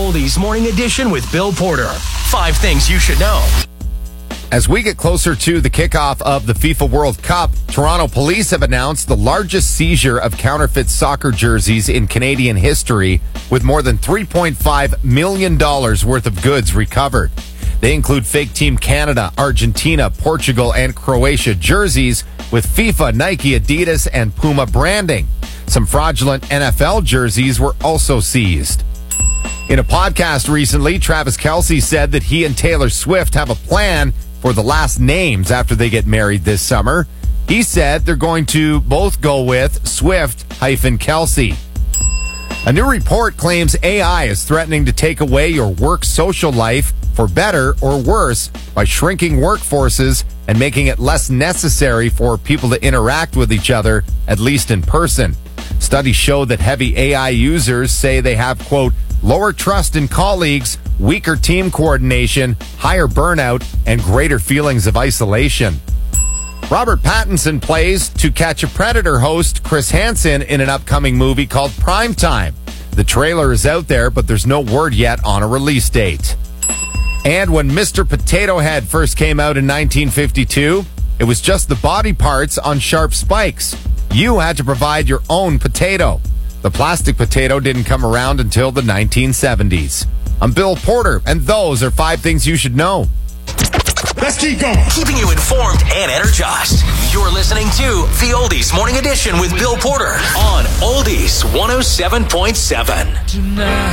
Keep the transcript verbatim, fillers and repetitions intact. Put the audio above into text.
Oldies Morning Edition with Bill Porter. Five things you should know. As we get closer to the kickoff of the FIFA World Cup, Toronto police have announced the largest seizure of counterfeit soccer jerseys in Canadian history, with more than three point five million dollars worth of goods recovered. They include fake Team Canada, Argentina, Portugal, and Croatia jerseys with FIFA, Nike, Adidas, and Puma branding. Some fraudulent N F L jerseys were also seized. In a podcast recently, Travis Kelce said that he and Taylor Swift have a plan for the last names after they get married this summer. He said they're going to both go with Swift hyphen Kelce. A new report claims A I is threatening to take away your work social life for better or worse by shrinking workforces and making it less necessary for people to interact with each other, at least in person. Studies show that heavy A I users say they have, quote, lower trust in colleagues, weaker team coordination, higher burnout, and greater feelings of isolation. Robert Pattinson plays To Catch a Predator host Chris Hansen in an upcoming movie called Primetime. The trailer is out there, but there's no word yet on a release date. And when Mister Potato Head first came out in nineteen fifty-two, it was just the body parts on sharp spikes. You had to provide your own potato. The plastic potato didn't come around until the nineteen seventies. I'm Bill Porter, and those are five things you should know. Let's keep going. Keeping you informed and energized. You're listening to the Oldies Morning Edition with Bill Porter on Oldies one oh seven point seven.